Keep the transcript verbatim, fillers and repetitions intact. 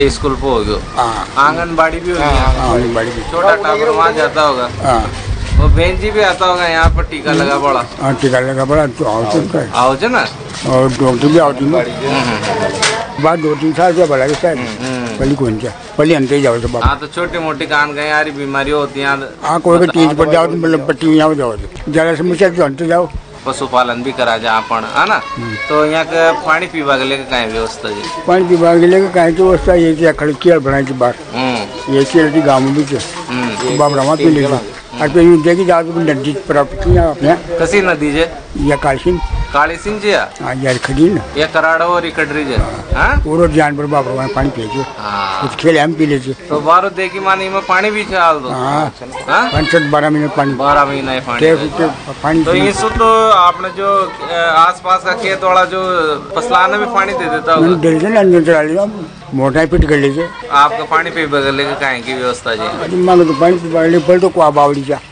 School पे हो गयो, हाँ आंगनबाड़ी भी होगी, आंगनबाड़ी भी, छोटा टावर वहाँ जाता होगा, हाँ वो बहन जी भी आता होगा यहाँ पर टीका लगा बड़ा, हाँ टीका लगा बड़ा तो आओ का आओ ज ना, और डॉक्टर भी आती ना बाद दो तीन साल से बड़ा शायद पहले कौन सा पहले अंत ही जाओ तो हाँ तो छोटी मोटी कान गए यार बीमारी होती है, हाँ कोई भी चीज पर जाओ मतलब पट्टी यहाँ जाओ जरा समस्या तो अंत जाओ पशुपालन भी करा जा अपन है ना। तो यहाँ के पानी पीवा के लेके कहीं व्यवस्था जी, पानी पीवा के लेके कहीं की व्यवस्था ये क्या खड़की बनाई की बात ये चलती गाँव में भी बाप रमा पी ले और फिर यूँ की जाओ तो नदी प्राप्त किया अपने कसी नदी जे या कालसिंह काली सिंह जी हाँ यार खड़ी ना ये कराड़ो और इकटरी जे हाँ पूरा जानवर बाप रमा पानी पिए कुछ खेल हम पी लेते तो बारो देखी मानी में पानी भी चाल दो हाँ हाँ पाँच बारह मिनट पानी बारह महीना पानी पानी तो इसको तो आपने जो आसपास का खेत वाला जो फसलाना भी पानी दे देता होगा, दे देते ना चला लिया मोटा फिट कर लीजिए आपका पानी पीने के लिए कहीं की व्यवस्था जी मांगो तो पानी पी पड़ तो कुआ बावड़ी जा